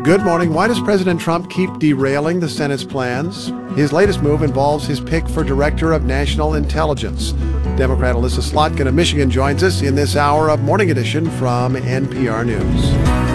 Good morning. Why does President Trump keep derailing the Senate's plans? His latest move involves his pick for Director of National Intelligence. Democrat Alyssa Slotkin of Michigan joins us in this hour of Morning Edition from NPR News.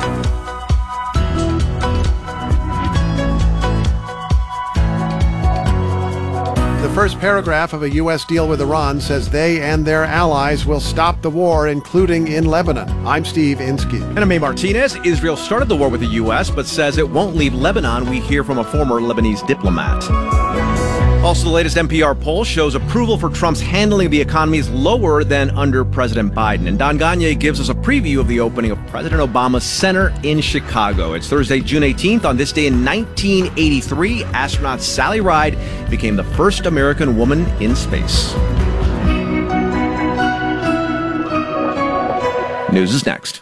The first paragraph of a U.S. deal with Iran says they and their allies will stop the war, including in Lebanon. I'm Steve Inskeep. And I'm May Martinez. Israel started the war with the U.S., but says it won't leave Lebanon. We hear from a former Lebanese diplomat. Also, the latest NPR poll shows approval for Trump's handling of the economy is lower than under President Biden. And Don Gagne gives us a preview of the opening of President Obama's Center in Chicago. It's Thursday, June 18th. On this day in 1983, astronaut Sally Ride became the first American woman in space. News is next.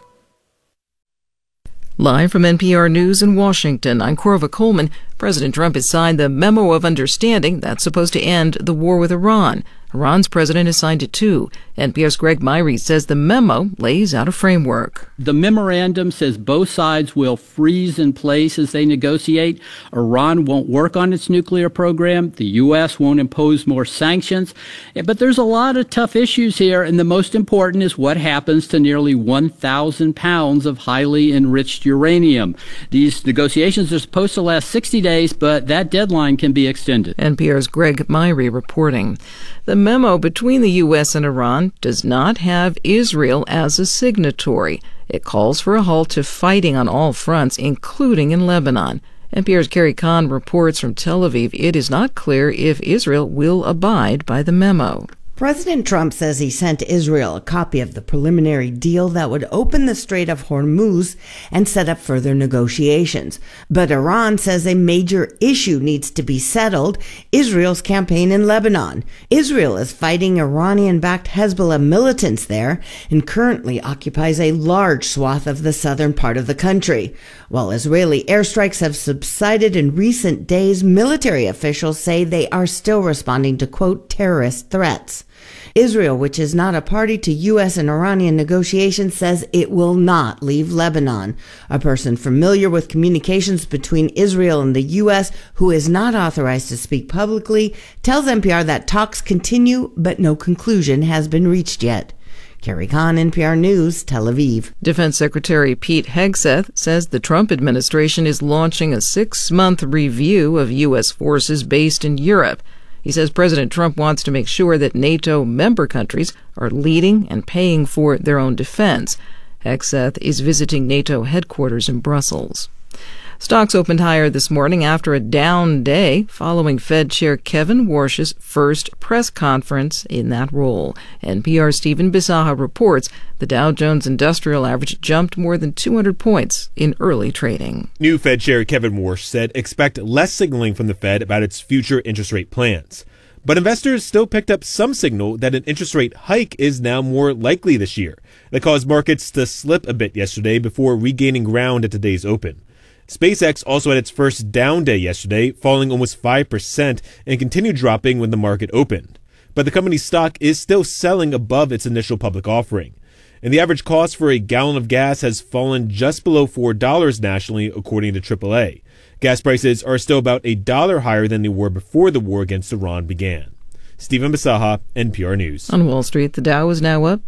Live from NPR News in Washington, I'm Corva Coleman. President Trump has signed the Memo of Understanding that's supposed to end the war with Iran. Iran's president has signed it too. NPR's Greg Myrie says the memo lays out a framework. The memorandum says both sides will freeze in place as they negotiate. Iran won't work on its nuclear program. The U.S. won't impose more sanctions. But there's a lot of tough issues here, and the most important is what happens to nearly 1,000 pounds of highly enriched uranium. These negotiations are supposed to last 60 days, but that deadline can be extended. NPR's Greg Myrie reporting. The memo between the U.S. and Iran does not have Israel as a signatory. It calls for a halt to fighting on all fronts, including in Lebanon. NPR's Carrie Kahn reports from Tel Aviv it is not clear if Israel will abide by the memo. President Trump says he sent Israel a copy of the preliminary deal that would open the Strait of Hormuz and set up further negotiations. But Iran says a major issue needs to be settled: Israel's campaign in Lebanon. Israel is fighting Iranian-backed Hezbollah militants there and currently occupies a large swath of the southern part of the country. While Israeli airstrikes have subsided in recent days, military officials say they are still responding to, quote, terrorist threats. Israel, which is not a party to U.S. and Iranian negotiations, says it will not leave Lebanon. A person familiar with communications between Israel and the U.S., who is not authorized to speak publicly, tells NPR that talks continue, but no conclusion has been reached yet. Carrie Kahn, NPR News, Tel Aviv. Defense Secretary Pete Hegseth says the Trump administration is launching a 6-month review of U.S. forces based in Europe. He says President Trump wants to make sure that NATO member countries are leading and paying for their own defense. Hegseth is visiting NATO headquarters in Brussels. Stocks opened higher this morning after a down day following Fed Chair Kevin Warsh's first press conference in that role. NPR's Stephen Bisaha reports the Dow Jones Industrial Average jumped more than 200 points in early trading. New Fed Chair Kevin Warsh said expect less signaling from the Fed about its future interest rate plans. But investors still picked up some signal that an interest rate hike is now more likely this year. That caused markets to slip a bit yesterday before regaining ground at today's open. SpaceX also had its first down day yesterday, falling almost 5% and continued dropping when the market opened. But the company's stock is still selling above its initial public offering. And the average cost for a gallon of gas has fallen just below $4 nationally, according to AAA. Gas prices are still about $1 higher than they were before the war against Iran began. Stephen Bisaha, NPR News. On Wall Street, the Dow is now up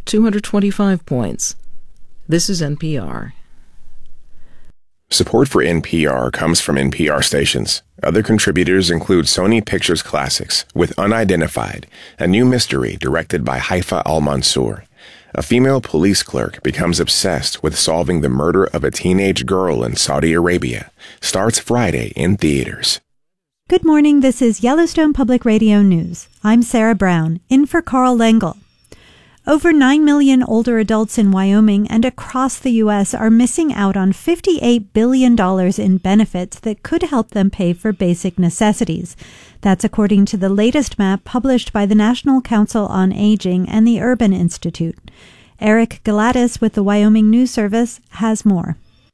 225 points. This is NPR. Support for NPR comes from NPR stations. Other contributors include Sony Pictures Classics with Unidentified, a new mystery directed by Haifa Al-Mansour. A female police clerk becomes obsessed with solving the murder of a teenage girl in Saudi Arabia. Starts Friday in theaters. Good morning, this is Yellowstone Public Radio News. I'm Sarah Brown, in for Carl Lengel. Over 9 million older adults in Wyoming and across the U.S. are missing out on $58 billion in benefits that could help them pay for basic necessities. That's according to the latest map published by the National Council on Aging and the Urban Institute. Eric Galatis with the Wyoming News Service has more.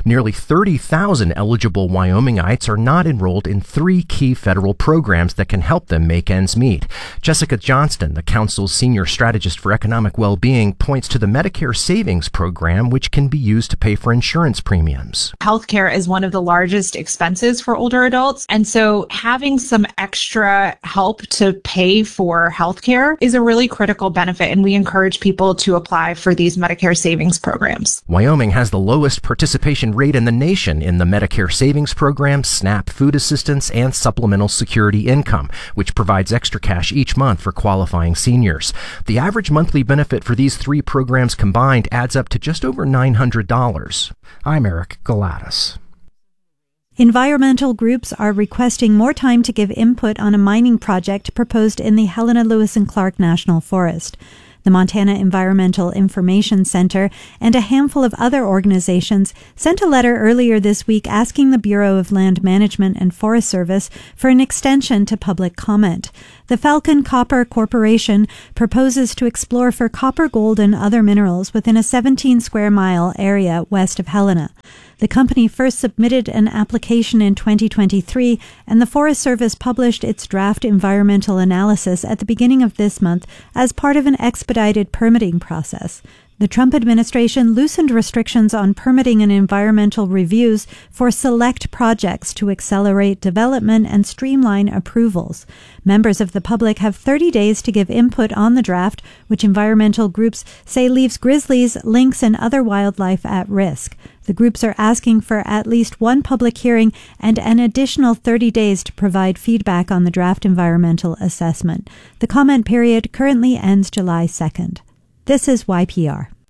Nearly 30,000 eligible Wyomingites are not enrolled in 3 key federal programs that can help them make ends meet. Jessica Johnston, the council's senior strategist for economic well-being, points to the Medicare Savings Program, which can be used to pay for insurance premiums. Healthcare is one of the largest expenses for older adults, and so having some extra help to pay for healthcare is a really critical benefit, and we encourage people to apply for these Medicare savings programs. Wyoming has the lowest participation rate in the nation in the Medicare Savings Program, SNAP food assistance, and Supplemental Security Income, which provides extra cash each month for qualifying seniors. The average monthly benefit for these 3 programs combined adds up to just over $900. I'm Eric Galatas. Environmental groups are requesting more time to give input on a mining project proposed in the Helena Lewis and Clark National Forest. The Montana Environmental Information Center and a handful of other organizations sent a letter earlier this week asking the Bureau of Land Management and Forest Service for an extension to public comment. The Falcon Copper Corporation proposes to explore for copper, gold, and other minerals within a 17-square-mile area west of Helena. The company first submitted an application in 2023, and the Forest Service published its draft environmental analysis at the beginning of this month as part of an expedited permitting process. The Trump administration loosened restrictions on permitting and environmental reviews for select projects to accelerate development and streamline approvals. Members of the public have 30 days to give input on the draft, which environmental groups say leaves grizzlies, lynx, and other wildlife at risk. The groups are asking for at least one public hearing and an additional 30 days to provide feedback on the draft environmental assessment. The comment period currently ends July 2nd. This is YPR.